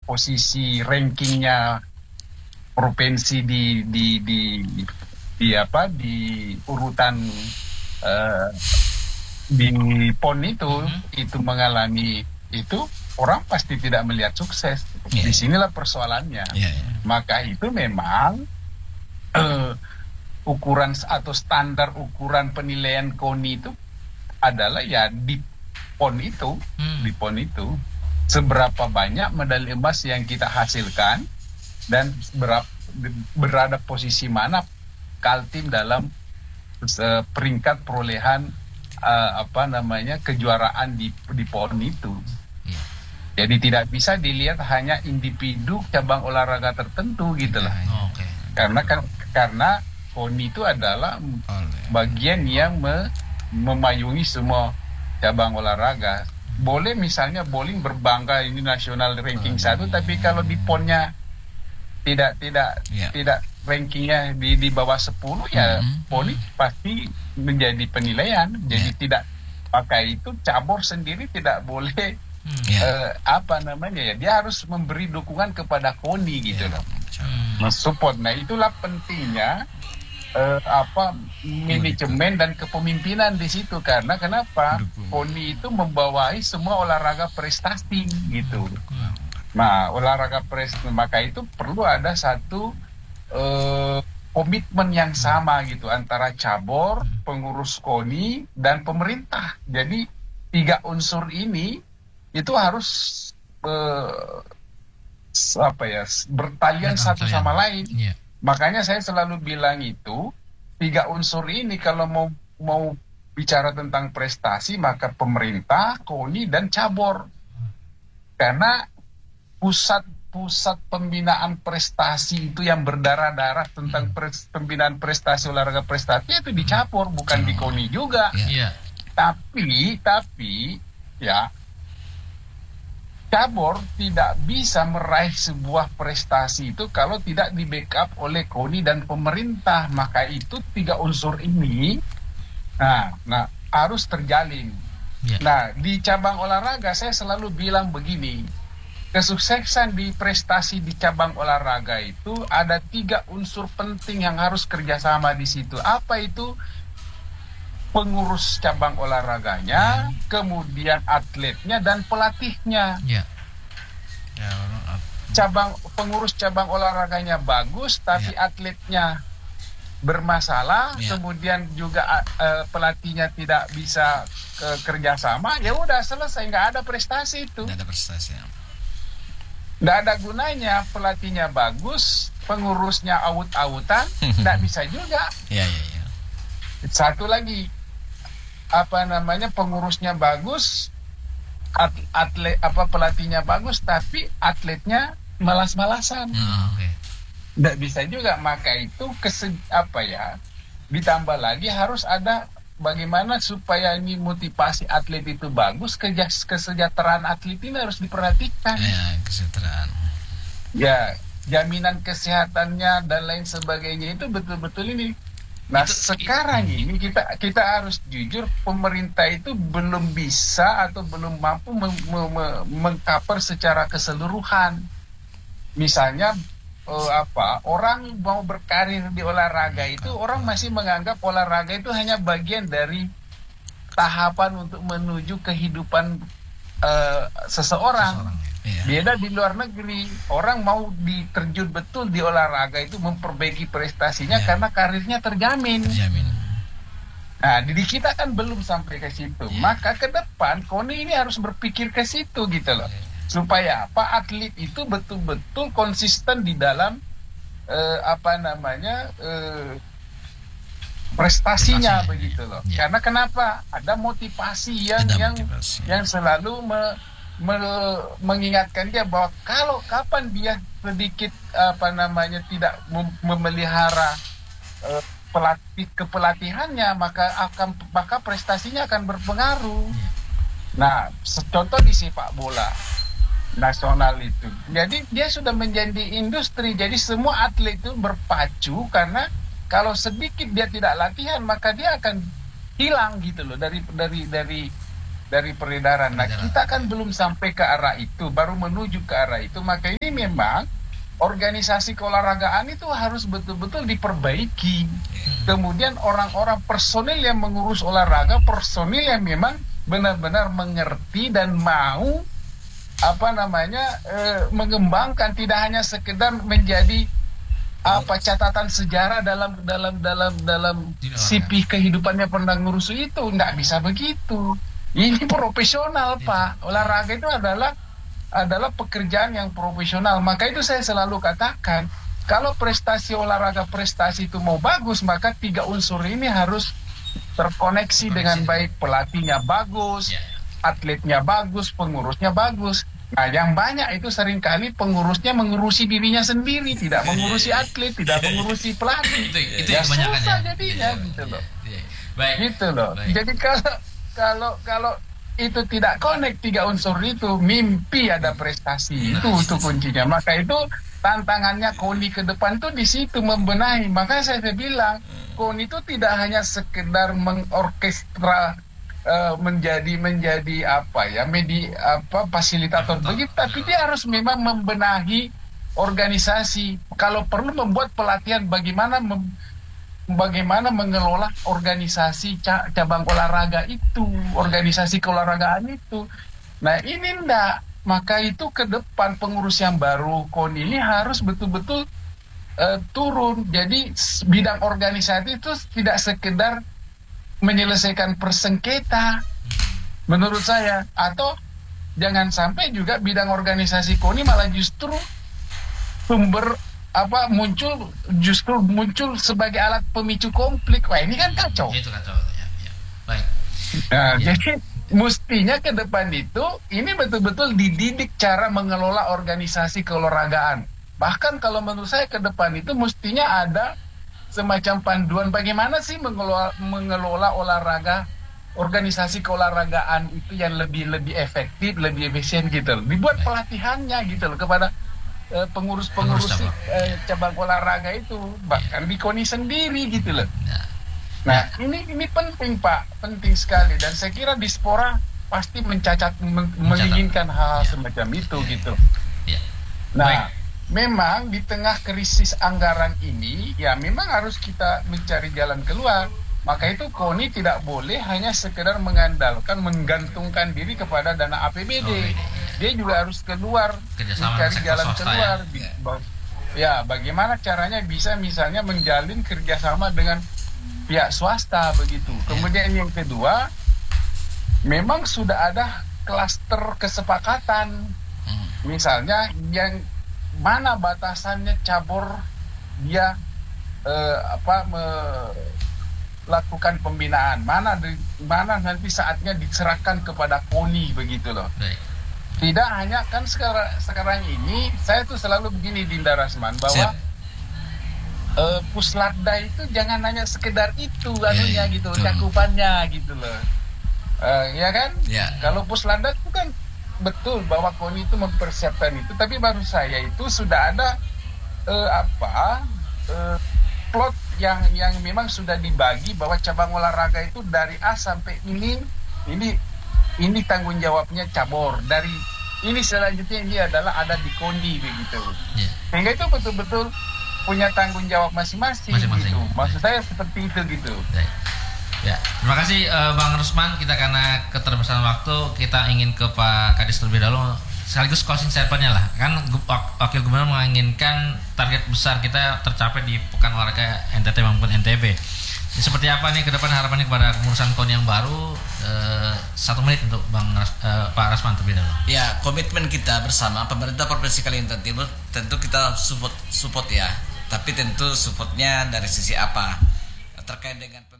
posisi rankingnya provinsi di urutan di PON itu mengalami itu, orang pasti tidak melihat sukses. Di sinilah persoalannya. Maka itu memang ukuran atau standar ukuran penilaian KONI itu adalah ya di PON itu seberapa banyak medali emas yang kita hasilkan dan berada posisi mana Kaltim dalam peringkat perolehan kejuaraan di PON itu. Jadi tidak bisa dilihat hanya individu cabang olahraga tertentu gitu lah. Karena KONI itu adalah bagian yang memayungi semua cabang olahraga. Boleh misalnya bowling berbangga ini nasional ranking 1, tapi kalau di PON-nya tidak rankingnya di bawah 10 ya PON pasti menjadi penilaian. Jadi tidak pakai itu, cabur sendiri tidak boleh dia harus memberi dukungan kepada KONI gitu loh. Mensupport. Nah, itulah pentingnya manajemen dan kepemimpinan di situ. Karena kenapa? KONI itu membawahi semua olahraga prestasi gitu. Nah, olahraga prestasi, maka itu perlu ada satu komitmen yang sama gitu antara cabur, pengurus KONI dan pemerintah. Jadi 3 unsur ini itu harus bertalian satu sama lain. Makanya saya selalu bilang itu 3 unsur ini kalau mau bicara tentang prestasi, maka pemerintah, KONI dan cabur. Karena pusat pembinaan prestasi itu yang berdarah-darah tentang pembinaan prestasi olahraga prestasi itu di cabur, bukan di KONI juga. Tapi ya, cabur tidak bisa meraih sebuah prestasi itu kalau tidak di backup oleh KONI dan pemerintah. Maka itu 3 unsur ini harus terjalin. Nah, di cabang olahraga saya selalu bilang begini, kesuksesan di prestasi di cabang olahraga itu ada 3 unsur penting yang harus kerjasama di situ. Apa itu? Pengurus cabang olahraganya, kemudian atletnya dan pelatihnya. Pengurus cabang olahraganya bagus, tapi atletnya bermasalah, kemudian juga pelatihnya tidak bisa kerjasama, ya udah selesai, nggak ada prestasi itu. Nggak ada gunanya. Pelatihnya bagus, pengurusnya aut-autan, nggak bisa juga. Satu lagi, pengurusnya bagus, pelatihnya bagus, tapi atletnya malas-malasan. Nggak bisa juga. Maka itu ditambah lagi harus ada bagaimana supaya ini motivasi atlet itu bagus, kesejahteraan atlet ini harus diperhatikan. Kesejahteraan. Jaminan kesehatannya dan lain sebagainya itu betul-betul ini. Nah, sekarang ini kita harus jujur, pemerintah itu belum bisa atau belum mampu mengcover secara keseluruhan. Misalnya orang mau berkarir di olahraga itu, orang masih menganggap olahraga itu hanya bagian dari tahapan untuk menuju kehidupan seseorang. Beda di luar negeri, orang mau diterjun betul di olahraga itu memperbaiki prestasinya karena karirnya terjamin. Nah, di kita kan belum sampai ke situ. Maka ke depan KONI ini harus berpikir ke situ gitu loh. Supaya atlet itu betul-betul konsisten di dalam prestasinya begitu loh. Karena kenapa? Ada motivasi yang selalu mengingatkan dia bahwa kalau kapan dia sedikit tidak memelihara kepelatihannya, maka prestasinya akan berpengaruh. Nah, contoh di sepak bola nasional itu, jadi dia sudah menjadi industri. Jadi semua atlet itu berpacu, karena kalau sedikit dia tidak latihan maka dia akan hilang gitu loh dari dari peredaran. Nah, kita kan belum sampai ke arah itu, baru menuju ke arah itu. Maka ini memang organisasi keolahragaan itu harus betul-betul diperbaiki. Kemudian orang-orang personil yang mengurus olahraga, personil yang memang benar-benar mengerti dan mau mengembangkan, tidak hanya sekedar menjadi catatan sejarah dalam CV kehidupannya pernah ngurus itu. Nggak bisa begitu. Ini profesional, Pak. Olahraga itu adalah pekerjaan yang profesional. Maka itu saya selalu katakan, kalau prestasi olahraga prestasi itu mau bagus, maka 3 unsur ini harus terkoneksi dengan baik. Pelatihnya bagus, atletnya bagus, pengurusnya bagus. Nah, yang banyak itu seringkali pengurusnya mengurusi dirinya sendiri, tidak mengurusi atlet, tidak mengurusi pelatih. Itu ya susah jadinya, gitu loh. Baik. Gitu loh. Baik. Jadi kalau itu tidak connect 3 unsur itu, mimpi ada prestasi. Itu kuncinya. Maka itu tantangannya KONI ke depan tuh di situ, membenahi. Makanya saya bilang, KONI itu tidak hanya sekedar mengorkestra menjadi fasilitator begitu, tapi dia harus memang membenahi organisasi. Kalau perlu membuat pelatihan bagaimana mengelola organisasi cabang olahraga itu, organisasi keolahragaan itu. Nah, ini enggak. Maka itu ke depan pengurus yang baru KONI ini harus betul-betul turun. Jadi bidang organisasi itu tidak sekedar menyelesaikan persengketa, menurut saya. Atau jangan sampai juga bidang organisasi KONI malah justru muncul sebagai alat pemicu konflik. Wah, ini kan kacau. Itu kacau, ya. Baik. Nah, jadi mestinya ke depan itu ini betul-betul dididik cara mengelola organisasi keolahragaan. Bahkan kalau menurut saya ke depan itu mestinya ada semacam panduan bagaimana sih mengelola olahraga, organisasi keolahragaan itu yang lebih efektif, lebih efisien gitu loh. Dibuat pelatihannya gitu loh kepada pengurus cabang olahraga itu, bahkan di KONI sendiri gitu loh. Nah, ini penting, Pak, penting sekali, dan saya kira Dispora pasti menginginkan hal semacam itu gitu. Nah, memang di tengah krisis anggaran ini, ya memang harus kita mencari jalan keluar. Maka itu KONI tidak boleh hanya sekedar menggantungkan diri kepada dana APBD. Dia juga harus keluar, mencari jalan keluar. Ya, bagaimana caranya bisa misalnya menjalin kerjasama dengan pihak swasta begitu. Kemudian yang kedua, memang sudah ada klaster kesepakatan. Misalnya yang mana batasannya cabur dia melakukan pembinaan, mana nanti saatnya diserahkan kepada KONI begitu loh. Tidak hanya kan sekarang ini saya tuh selalu begini, Dinda Rasman, bahwa Puslatda itu jangan hanya sekedar itu gitu, cakupannya gitu loh. Ya kan? Kalau Puslatda itu kan betul bahwa KONI itu mempersiapkan itu, tapi baru saya itu sudah ada plot yang memang sudah dibagi bahwa cabang olahraga itu dari A sampai ini tanggung jawabnya cabur, dari ini selanjutnya ini adalah ada di KONI begitu. Sehingga itu betul-betul punya tanggung jawab masing-masing. Gitu. Maksud saya seperti itu gitu. Ya, terima kasih Bang Rusman. Kita karena keterbatasan waktu, kita ingin ke Pak Kadis terlebih dahulu, sekaligus closing statement-nya lah. Kan Wakil Gubernur menginginkan target besar kita tercapai di Pekan Olahraga NTT maupun NTB. Seperti apa nih ke depan harapannya kepada kepengurusan KONI yang baru? 1 menit untuk Pak Rasman terlebih dahulu. Ya, komitmen kita bersama pemerintah Provinsi Kalimantan Timur tentu kita support ya. Tapi tentu supportnya dari sisi apa? Terkait dengan